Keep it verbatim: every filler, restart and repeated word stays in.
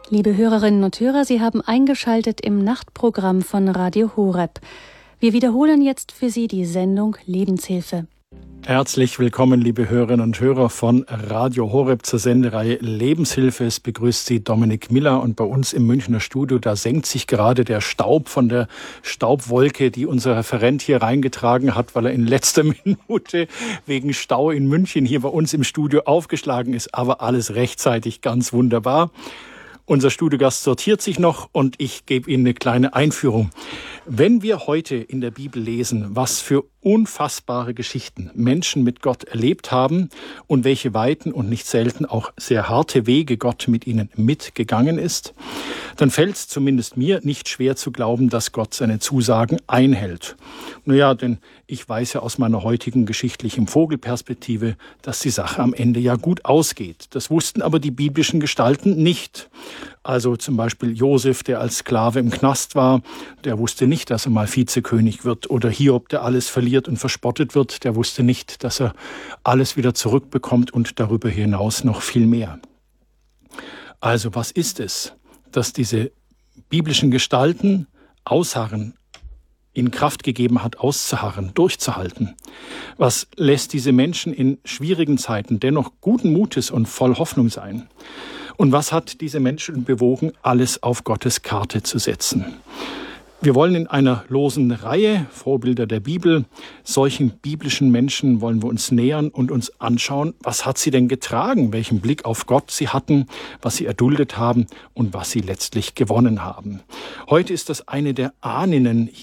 Liebe Hörerinnen und Hörer, Sie haben eingeschaltet im Nachtprogramm von Radio Horeb. Wir wiederholen jetzt für Sie die Sendung Lebenshilfe. Herzlich willkommen, liebe Hörerinnen und Hörer von Radio Horeb zur Sendereihe Lebenshilfe. Es begrüßt Sie Dominik Miller und bei uns im Münchner Studio, da senkt sich gerade der Staub von der Staubwolke, die unser Referent hier reingetragen hat, weil er in letzter Minute wegen Stau in München hier bei uns im Studio aufgeschlagen ist. Aber alles rechtzeitig, ganz wunderbar. Unser Studiogast sortiert sich noch und ich gebe Ihnen eine kleine Einführung. Wenn wir heute in der Bibel lesen, was für unfassbare Geschichten Menschen mit Gott erlebt haben und welche weiten und nicht selten auch sehr harte Wege Gott mit ihnen mitgegangen ist, dann fällt es zumindest mir nicht schwer zu glauben, dass Gott seine Zusagen einhält. Naja, denn ich weiß ja aus meiner heutigen geschichtlichen Vogelperspektive, dass die Sache am Ende ja gut ausgeht. Das wussten aber die biblischen Gestalten nicht. Also zum Beispiel Josef, der als Sklave im Knast war, der wusste nicht, dass er mal Vizekönig wird. Oder Hiob, der alles verliert und verspottet wird, der wusste nicht, dass er alles wieder zurückbekommt und darüber hinaus noch viel mehr. Also was ist es, dass diese biblischen Gestalten ausharren, ihnen Kraft gegeben hat, auszuharren, durchzuhalten? Was lässt diese Menschen in schwierigen Zeiten dennoch guten Mutes und voll Hoffnung sein? Und was hat diese Menschen bewogen, alles auf Gottes Karte zu setzen? Wir wollen in einer losen Reihe, Vorbilder der Bibel, solchen biblischen Menschen wollen wir uns nähern und uns anschauen, was hat sie denn getragen, welchen Blick auf Gott sie hatten, was sie erduldet haben und was sie letztlich gewonnen haben. Heute ist das eine der Ahninnen